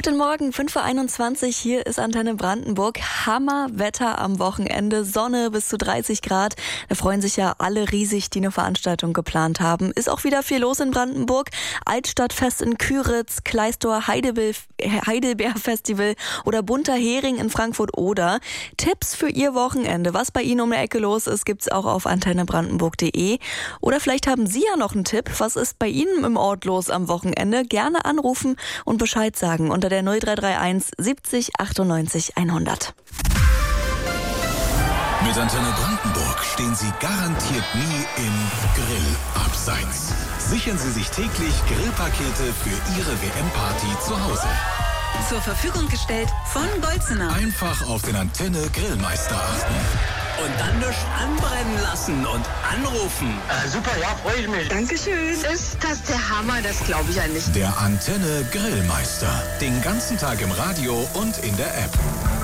Guten Morgen, 5:21 Uhr, hier ist Antenne Brandenburg. Hammerwetter am Wochenende, Sonne bis zu 30 Grad. Da freuen sich ja alle riesig, die eine Veranstaltung geplant haben. Ist auch wieder viel los in Brandenburg. Altstadtfest in Küritz, Kleistor Heidelbeer-Festival oder Bunter Hering in Frankfurt-Oder. Tipps für Ihr Wochenende, was bei Ihnen um die Ecke los ist, gibt's auch auf antennebrandenburg.de. Oder vielleicht haben Sie ja noch einen Tipp. Was ist bei Ihnen im Ort los am Wochenende? Gerne anrufen und Bescheid sagen unter der 0331 70 98 100. Mit Antenne Brandenburg stehen Sie garantiert nie im Grillabseits. Sichern Sie sich täglich Grillpakete für Ihre WM-Party zu Hause. Zur Verfügung gestellt von Bolzener. Einfach auf den Antenne Grillmeister achten. Und dann nicht anbrennen lassen und anrufen. Super, ja, freue ich mich. Dankeschön. Ist das der Hammer? Das glaube ich ja nicht. Der Antenne Grillmeister. Den ganzen Tag im Radio und in der App.